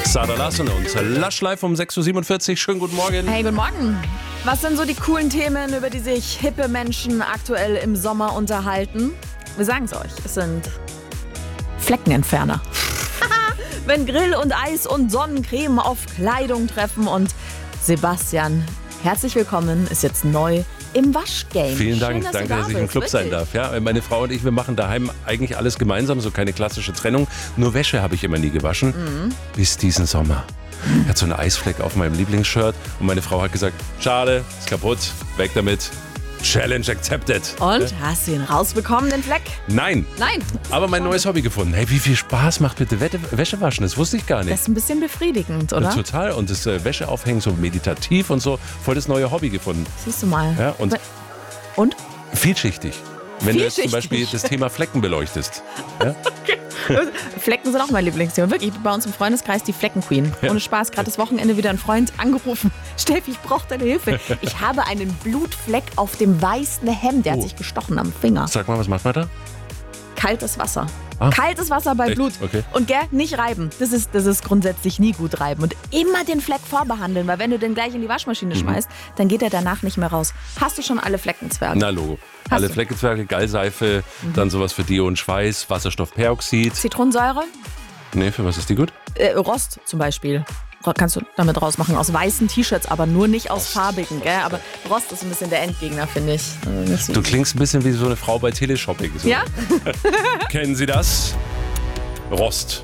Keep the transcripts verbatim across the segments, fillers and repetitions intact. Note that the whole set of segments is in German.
Sarah Larsson und Lush live um sechs Uhr siebenundvierzig. Schönen guten Morgen. Hey, guten Morgen. Was sind so die coolen Themen, über die sich hippe Menschen aktuell im Sommer unterhalten? Wir sagen es euch, es sind Fleckenentferner. Wenn Grill und Eis und Sonnencreme auf Kleidung treffen und Sebastian, herzlich willkommen, ist jetzt neu im Waschgame. Vielen Dank, Schön, dass danke, du da dass ich im bist, Club wirklich. sein darf. Ja, meine Frau und ich, wir machen daheim eigentlich alles gemeinsam, so keine klassische Trennung. Nur Wäsche habe ich immer nie gewaschen, Mhm. bis diesen Sommer. Ich hatte so einen Eisfleck auf meinem Lieblingsshirt und meine Frau hat gesagt, schade, ist kaputt, weg damit. Challenge accepted. Und, Ja? hast du ihn rausbekommen, den Fleck? Nein, Nein. aber mein neues Hobby gefunden. Hey, wie viel Spaß macht bitte Wette- Wäsche waschen? Das wusste ich gar Das nicht. ist ein bisschen befriedigend, oder? Total. Und das äh, Wäscheaufhängen so meditativ und so. Voll das neue Hobby gefunden. Siehst du mal. Ja, und Und? vielschichtig. Wenn du jetzt zum Vielschichtig. Beispiel das Thema Flecken beleuchtest. Ja? Flecken sind auch mein Lieblingsthema. Wirklich, bei uns im Freundeskreis die Fleckenqueen. Ja. Ohne Spaß, gerade das Wochenende wieder ein Freund angerufen. Steffi, ich brauche deine Hilfe. Ich habe einen Blutfleck auf dem weißen Hemd. Der Oh. hat sich gestochen am Finger. Sag mal, was macht man da? Kaltes Wasser. Ah. Kaltes Wasser bei Echt? Blut. Okay. Und gell, nicht reiben. Das ist, das ist grundsätzlich nie gut reiben. Und immer den Fleck vorbehandeln, weil wenn du den gleich in die Waschmaschine Mhm. schmeißt, dann geht er danach nicht mehr raus. Hast du schon alle Fleckenzwerge? Na, Logo. Hast Alle du? Fleckenzwerge, Gallseife, dann sowas für Deo und Schweiß, Wasserstoffperoxid. Zitronensäure? Nee, für was ist die gut? Äh, Rost zum Beispiel. Ro- Kannst du damit rausmachen. Aus weißen T-Shirts, aber nur nicht aus Rost. farbigen. Gell? Aber Rost ist ein bisschen der Endgegner, finde ich. Also nicht so Du easy. klingst ein bisschen wie so eine Frau bei Teleshopping. So. Ja? Kennen Sie das? Rost.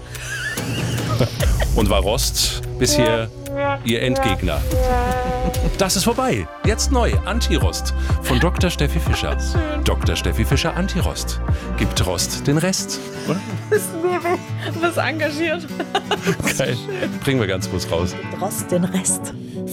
Und war Rost bisher Ihr Endgegner? Das ist vorbei. Jetzt neu. Anti-Rost von Doktor Steffi Fischer. Doktor Steffi Fischer Anti-Rost. Gibt Rost den Rest. Oder? Du bist engagiert. Geil. Bringen wir ganz kurz raus. Rost den Rest.